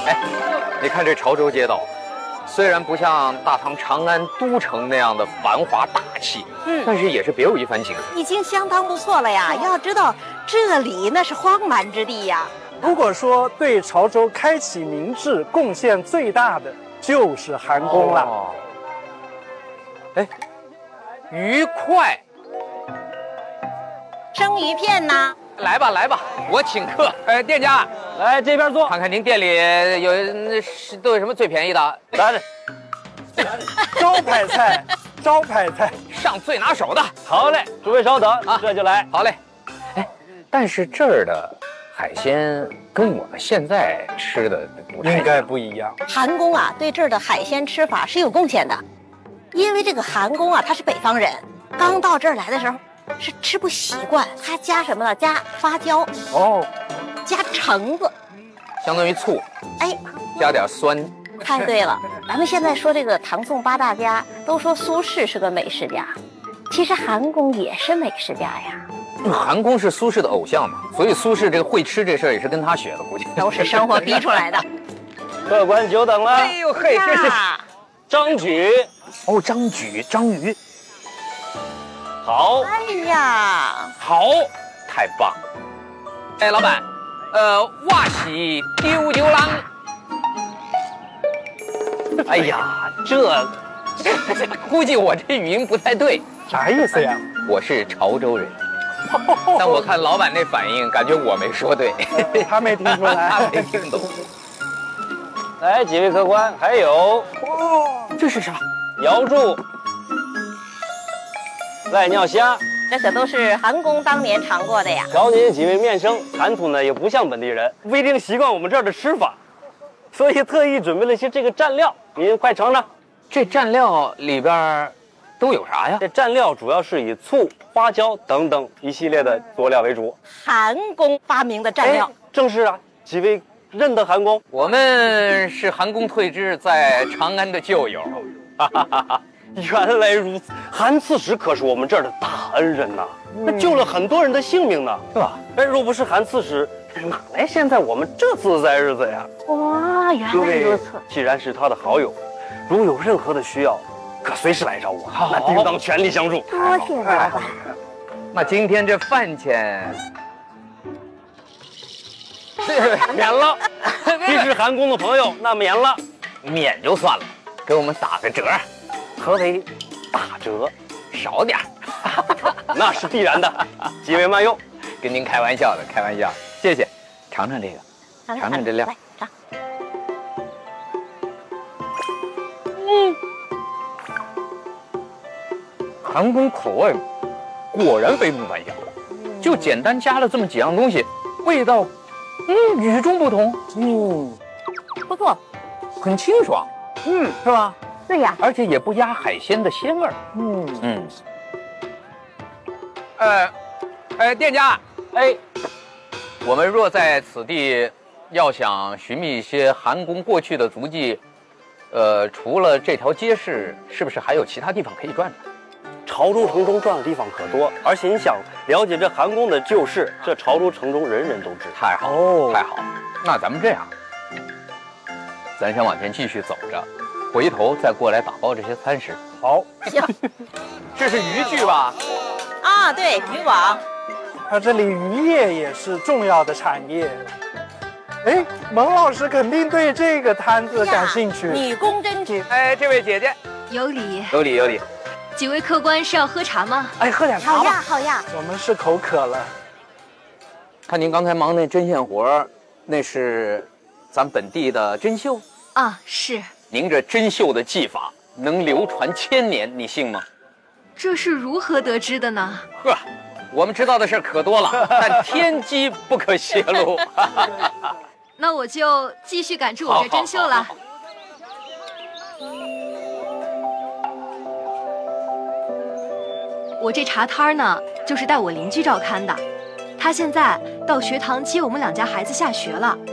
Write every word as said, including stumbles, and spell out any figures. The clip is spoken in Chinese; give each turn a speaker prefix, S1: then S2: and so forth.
S1: 哎，你看这潮州街道，虽然不像大唐长安都城那样的繁华大气，嗯，但是也是别有一番景色，
S2: 已经相当不错了呀。要知道，这里那是荒蛮之地呀。
S3: 如果说对潮州开启明治贡献最大的，就是韩宫了。哦、
S1: 哎，愉快。
S2: 生鱼片呢？
S1: 来吧来吧，我请客。呃，店家，
S4: 来这边坐，
S1: 看看您店里有是都有什么最便宜的？来，
S3: 招牌菜，招牌菜，
S1: 上最拿手的。
S4: 好嘞，诸位稍等啊，这就来。
S1: 好嘞。哎，但是这儿的海鲜跟我们现在吃的不太
S3: 应该不一样。
S2: 韩宫啊，对这儿的海鲜吃法是有贡献的，因为这个韩宫啊，他是北方人，刚到这儿来的时候。是吃不习惯，他加什么呢？加花椒哦，加橙子，
S1: 相当于醋。
S2: 哎，
S1: 加点酸。
S2: 太对了，咱们现在说这个唐宋八大家，都说苏轼是个美食家，其实韩宫也是美食家呀。
S1: 韩宫是苏轼的偶像嘛，所以苏轼这个会吃这事儿也是跟他学的，估计
S2: 都是生活逼出来的。
S4: 客官久等了。
S1: 哎呦嘿，这是
S4: 张举
S1: 哦，张举章鱼。
S4: 好，
S2: 哎呀，
S1: 好，太棒！哎，老板，呃，瓦喜丢丢郎。哎呀，这估计我这语音不太对，
S3: 啥意思呀？
S1: 我是潮州人，但我看老板那反应，感觉我没说对，
S3: 他没听出来，
S1: 他没听懂。
S4: 来，几位客官，还有，
S1: 哦，这是啥？
S4: 瑶柱、赖尿虾。
S2: 这可都是韩宫当年尝过的呀。
S4: 瞧您几位面生，谈吐呢也不像本地人，不一定习惯我们这儿的吃法，所以特意准备了些这个蘸料，您快尝尝。
S1: 这蘸料里边都有啥呀？
S4: 这蘸料主要是以醋、花椒等等一系列的佐料为主。
S2: 韩宫发明的蘸料，
S4: 哎、正是啊。几位认得韩宫？
S1: 我们是韩宫退治在长安的旧友。
S4: 哈哈哈哈。原来如此，韩刺史可是我们这儿的大恩人呐、啊，他、嗯、救了很多人的性命呢，是吧？哎，若不是韩刺史，哪来现在我们这自在日子呀？
S2: 哇，原来如此！
S4: 既然是他的好友，如有任何的需要，可随时来找我，那定当全力相助。
S2: 多谢老板。
S1: 那今天这饭钱，
S4: 免了。既是韩宫的朋友，那免了，
S1: 免就算了，给我们打个折。
S4: 何为打折？
S1: 少点
S4: 那是必然的。几位慢用，
S1: 跟您开玩笑的，开玩笑。谢谢，尝尝这个，尝尝这料。
S2: 来尝。
S1: 嗯，韩宫口味果然非同凡响，就简单加了这么几样东西，味道，嗯，与众不同。
S2: 嗯，不错，
S1: 很清爽。嗯，是吧？
S2: 对呀，
S1: 而且也不压海鲜的鲜味儿。嗯嗯。呃，呃，店家，哎，我们若在此地要想寻觅一些韩宫过去的足迹，呃，除了这条街市，是不是还有其他地方可以转转？
S4: 潮州城中转的地方可多，而且你想了解这韩宫的旧事，这潮州城中人人都知。
S1: 太好，哦，太好。那咱们这样，咱先往前继续走着。回头再过来打包这些餐食。
S3: 好，
S2: 行。
S1: 这是渔具吧？
S2: 啊，对，渔网。
S3: 它这里渔业也是重要的产业。哎，蒙老师肯定对这个摊子感兴趣。
S2: 女工针织。
S1: 哎，这位姐姐，
S5: 有礼，
S1: 有礼，有礼。
S5: 几位客官是要喝茶吗？
S1: 哎，喝点茶吧。
S2: 好呀，好呀。
S3: 我们是口渴了。
S1: 看您刚才忙那针线活，那是咱本地的针绣
S5: 啊，是。
S1: 您这针绣的技法能流传千年，你信吗？
S5: 这是如何得知的呢？
S1: 呵，我们知道的事可多了，但天机不可泄露。
S5: 那我就继续赶住我这针绣了。我这茶摊呢，就是带我邻居照看的，他现在到学堂接我们两家孩子下学了。